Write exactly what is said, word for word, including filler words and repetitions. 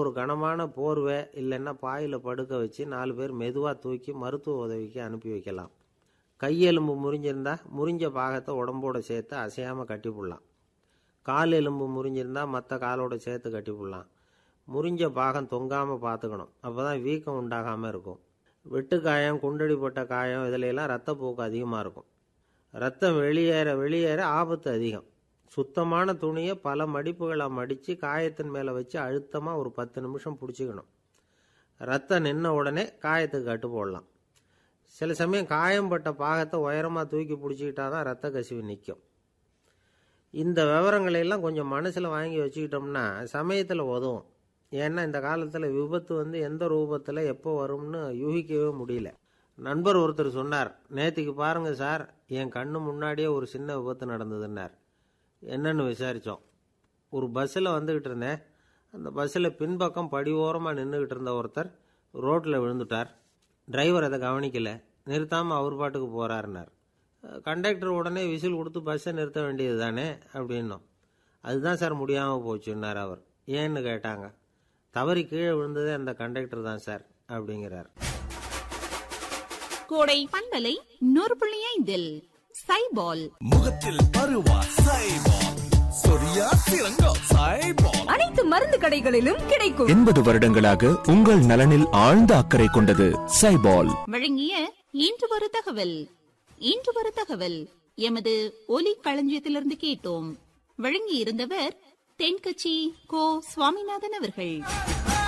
ஒரு கனமான போர்வை இல்லைன்னா பாயில் படுக்க வச்சு நாலு பேர் மெதுவாக தூக்கி மருத்துவ உதவிக்கு அனுப்பி வைக்கலாம். கையெலும்பு முறிஞ்சிருந்தா முறிஞ்ச பாகத்தை உடம்போட சேர்த்து அசையாமல் கட்டி போடலாம். கால் எலும்பு முறிஞ்சிருந்தா மற்ற காலோட சேர்த்து கட்டி போடலாம். முறிஞ்ச பாகம் தொங்காமல் பார்த்துக்கணும், அப்போ தான் வீக்கம் உண்டாகாமல் இருக்கும். வெட்டு காயம், குண்டடிப்பட்ட காயம் இதிலெல்லாம் ரத்தப்போக்கு அதிகமாக இருக்கும். ரத்தம் வெளியேற வெளியேற ஆபத்து அதிகம். சுத்தமான துணியை பல மடிப்புகளாக மடித்து காயத்தின் மேலே வச்சு அழுத்தமாக ஒரு பத்து நிமிஷம் பிடிச்சிக்கணும். ரத்தம் நின்ன உடனே காயத்துக்கு கட்டு போடலாம். சில சமயம் காயம்பட்ட பாகத்தை உயரமாக தூக்கி பிடிச்சிக்கிட்டா தான் ரத்த கசிவு நிற்கும். இந்த விவரங்களையெல்லாம் கொஞ்சம் மனசில் வாங்கி வச்சுக்கிட்டோம்னா சமயத்தில் உதவும். ஏன்னா இந்த காலத்தில் விபத்து வந்து எந்த ரூபத்தில் எப்போ வரும்னு யூகிக்கவே முடியல. நண்பர் ஒருத்தர் சொன்னார், நேற்றுக்கு பாருங்கள் சார், என் கண்ணு முன்னாடியே ஒரு சின்ன விபத்து நடந்ததுன்னார். என்னன்னு விசாரித்தோம். ஒரு பஸ்ஸில் வந்துக்கிட்டு இருந்தேன். அந்த பஸ்ஸில் பின்பக்கம் படி ஓரமாக நின்றுக்கிட்டு இருந்த ஒருத்தர் ரோட்டில் விழுந்துட்டார். டிரைவர் அதை கவனிக்கலை, நிறுத்தாமல் அவர் பாட்டுக்கு போகிறாருனார். கண்டக்டர் உடனே விசில் கொடுத்து பஸ்ஸை நிறுத்த வேண்டியது தானே அப்படின்னோம். அதுதான் சார் முடியாமல் போச்சுன்னார் அவர். ஏன்னு கேட்டாங்க. தவறி கீழே விழுந்ததே அந்த கண்டக்டர் தான் சார் அப்படிங்கிறார். கோடை பண்பலை நூறு புள்ளி ஐந்தில் சைபால் முகத்தில் பருவா சைபால், சொரியா சிறங்கா சைபால், அனைத்து மருந்து கடைகளிலும் கிடைக்கும். எண்பது வருடங்களாக உங்கள் நலனில் ஆழ்ந்த அக்கறை கொண்டது சைபால். வழங்கிய இன்று ஒரு தகவல். இன்று ஒரு தகவல் எமது ஒலி களஞ்சியத்திலிருந்து கேட்டோம். வழங்கி இருந்தவர் தென்கட்சி கோ சுவாமிநாதன் அவர்கள்.